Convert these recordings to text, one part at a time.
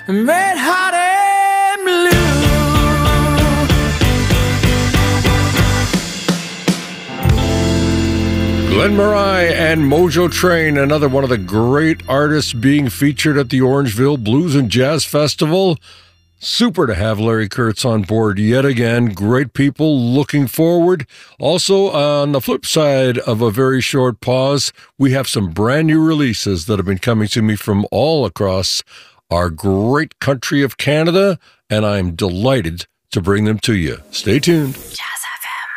red hot and blue. Glenn Murray and Mojo Train, another one of the great artists being featured at the Orangeville Blues and Jazz Festival. Super to have Larry Kurtz on board yet again. Great people, looking forward. Also, on the flip side of a very short pause, we have some brand new releases that have been coming to me from all across our great country of Canada, and I'm delighted to bring them to you. Stay tuned. Jazz FM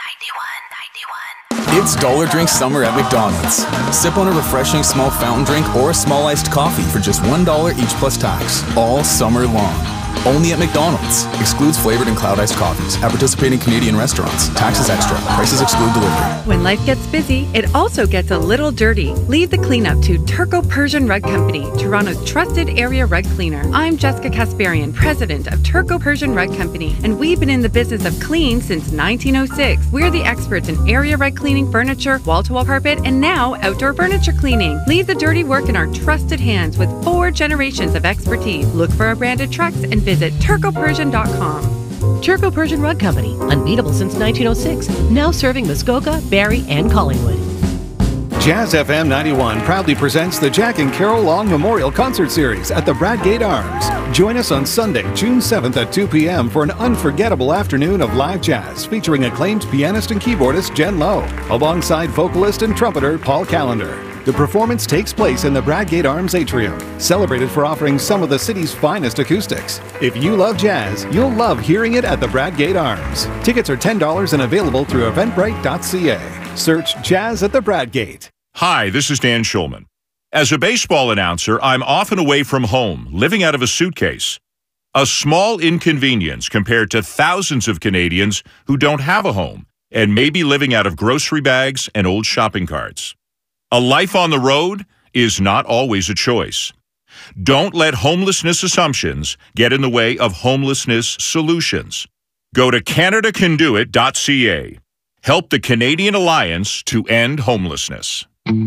91.91. It's Dollar Drink Summer at McDonald's. Sip on a refreshing small fountain drink or a small iced coffee for just $1 each plus tax, all summer long. Only at McDonald's. Excludes flavored and cloud iced coffees. At participating Canadian restaurants. Taxes extra. Prices exclude delivery. When life gets busy, it also gets a little dirty. Leave the cleanup to Turco Persian Rug Company, Toronto's trusted area rug cleaner. I'm Jessica Kasparian, president of Turco Persian Rug Company, and we've been in the business of clean since 1906. We're the experts in area rug cleaning, furniture, wall-to-wall carpet, and now outdoor furniture cleaning. Leave the dirty work in our trusted hands with 4 generations of expertise. Look for our branded trucks and visit turcopersian.com. Turco Persian Rug Company, unbeatable since 1906, now serving Muskoka, Barrie, and Collingwood. Jazz FM 91 proudly presents the Jack and Carol Long Memorial Concert Series at the Bradgate Arms. Join us on Sunday, June 7th at 2 p.m. for an unforgettable afternoon of live jazz featuring acclaimed pianist and keyboardist Jen Lowe, alongside vocalist and trumpeter Paul Callender. The performance takes place in the Bradgate Arms Atrium, celebrated for offering some of the city's finest acoustics. If you love jazz, you'll love hearing it at the Bradgate Arms. Tickets are $10 and available through eventbrite.ca. Search Jazz at the Bradgate. Hi, this is Dan Schulman. As a baseball announcer, I'm often away from home, living out of a suitcase. A small inconvenience compared to thousands of Canadians who don't have a home and may be living out of grocery bags and old shopping carts. A life on the road is not always a choice. Don't let homelessness assumptions get in the way of homelessness solutions. Go to CanadaCanDoIt.ca. Help the Canadian Alliance to End Homelessness.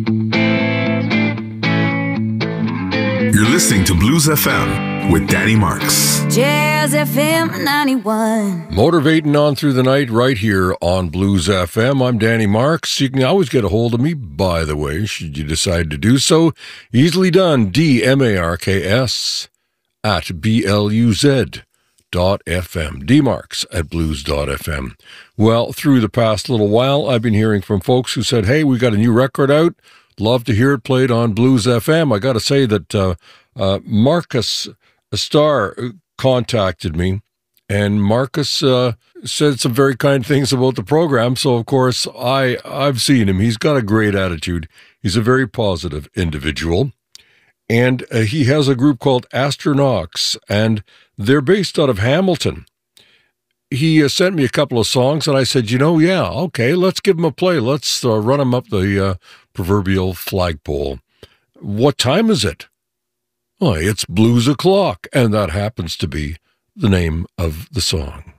You're listening to Blues FM with Danny Marks. Jazz FM 91. Motivating on through the night right here on Blues FM. I'm Danny Marks. You can always get a hold of me, by the way, should you decide to do so. Easily done, DMARKS at BLUZ.FM. DMarks at blues.fm. Well, through the past little while, I've been hearing from folks who said, hey, we got a new record out. Love to hear it played on Blues FM. I got to say that Marcus Starr contacted me, and Marcus said some very kind things about the program. So, of course, I've seen him. He's got a great attitude. He's a very positive individual. And he has a group called Astronauts, and they're based out of Hamilton. He sent me a couple of songs, and I said, yeah, okay, let's give him a play. Let's run him up the proverbial flagpole. What time is it? Oh, it's Blues O'Clock, and that happens to be the name of the song.